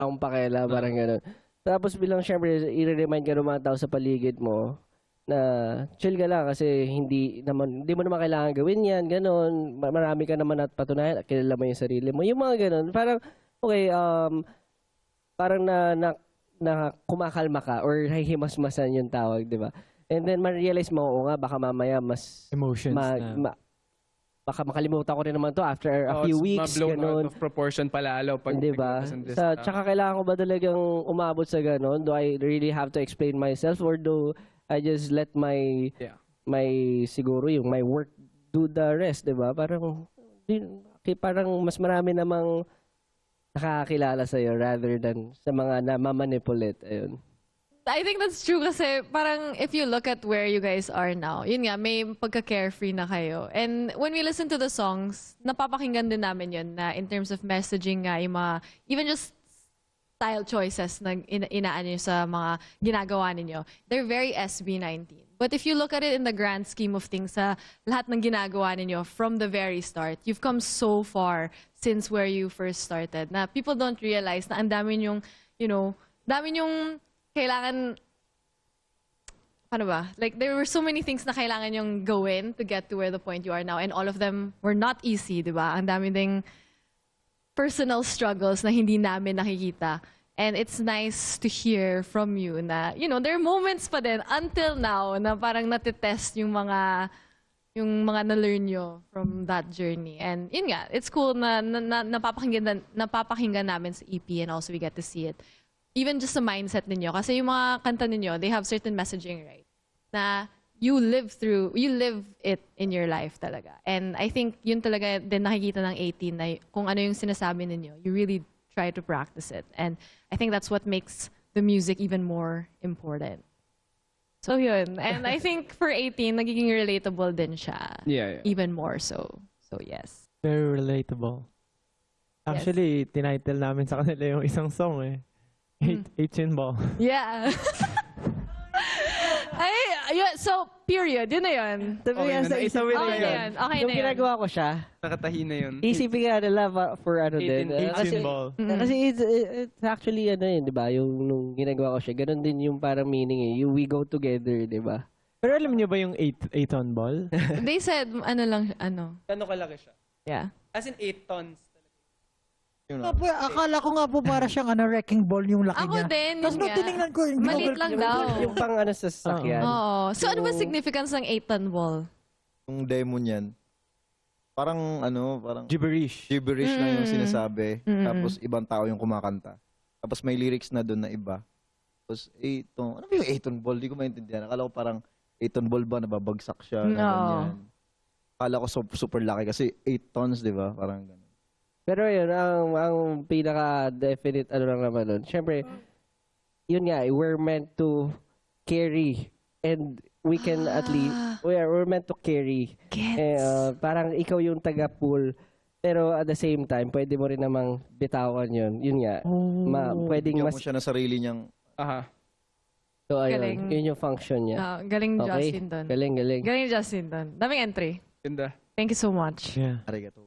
akong pakialam, parang gano'n. Tapos bilang syempre, i-remind ka ng mga tao sa paligid mo na chill ka lang kasi hindi mo naman kailangan gawin yan, gano'n. Marami ka naman at patunayan, kilala mo yung sarili mo. Yung mga gano'n, parang, okay, parang na kumakalma ka or hihimasmasan yung tawag, di ba? And then, ma-realize mo, oo nga, baka mamaya mas Emotions baka makalimutan ko rin naman to after a few weeks, Ma-blown gano'n. out of proportion palalo pag Diba? nag-listen this Tsaka kailangan ko ba talagang umabot sa gano'n? Do I really have to explain myself or do I just let my siguro yung my work do the rest, diba? Parang mas marami namang nakakakilala sa'yo rather than sa mga namamanipulate. Ayun. I think that's true kasi parang if you look at where you guys are now, yun nga, may pagka-carefree na kayo. And when we listen to the songs, napapakinggan din namin yun na in terms of messaging nga, yung mga, even just style choices na inaan nyo sa mga ginagawa ninyo, they're very SB19. But if you look at it in the grand scheme of things, sa lahat ng ginagawa ninyo from the very start, you've come so far since where you first started na people don't realize na ang dami nyong, dami nyong kailangan, paano ba? Like, there were so many things na kailangan yung gawin to get to where the point you are now. And all of them were not easy, di ba? Ang dami ding personal struggles na hindi namin nakikita. And it's nice to hear from you na, there are moments pa din until now na parang natitest yung mga na-learn nyo from that journey. And yun nga, it's cool na napapakinggan namin sa EP and also we get to see it. Even just the mindset ninyo. Kasi yung mga kanta ninyo, they have certain messaging, right? Na you live it in your life talaga. And I think yun talaga din nakikita ng 18 na kung ano yung sinasabi ninyo, you really try to practice it. And I think that's what makes the music even more important. So yun. And I think for 18, nagiging relatable din siya. Yeah. Even more so. So yes. Very relatable. Actually, tinitle namin sa kanila yung isang song eh. 18 ball. Yeah. So, period. Yun na yun. Sabi nga sa isipin Okay na yun. Okay na yung yun. ginagawa ko siya, Nakatahi na yun. isipin nga nila for ano din. 18 ball. Kasi it's actually ano yun, di ba? Yung nung ginagawa ko siya, ganun din yung parang meaning eh. We go together, di ba? Pero alam niyo ba yung 8-ton ball? They said, ano. Gano'n kalaki siya? Yeah. As in 8 tons. Akala ko nga po para siyang wrecking ball yung laki Ako niya. din, Tapos nung nga. tinignan ko, yung Maliit lang daw. Yung pang ano sa sasakyan. Oo. So, ano ba significance ng 8-ton ball? Yung demo niyan, parang Gibberish. gibberish lang yung sinasabi. Tapos ibang tao yung kumakanta. Tapos may lyrics na doon na iba. Tapos ano ba yung 8-ton ball? Di ko maintindihan. Akala ko parang 8-ton ball ba, nababagsak siya. Na ganyan. Akala ko super laki kasi 8 tons, di ba? Parang gano'n. Pero yun, ang pinaka-definite ano lang naman nun. Siyempre, yun nga, we're meant to carry and we can at least, we're meant to carry. Parang ikaw yung taga-pull. Pero at the same time, pwede mo rin namang bitawan yun. Yun nga. Pwedeng Bigyan mas... mo siya na sarili niyang... Aha. So, ayun. Galing. Yun yung function niya. Galing Okay. Justin doon. Galing. Galing Justin doon. Daming entry. Ganda. Thank you so much. Yeah. Arigato.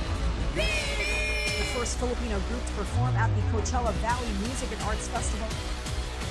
The first Filipino group to perform at the Coachella Valley Music and Arts Festival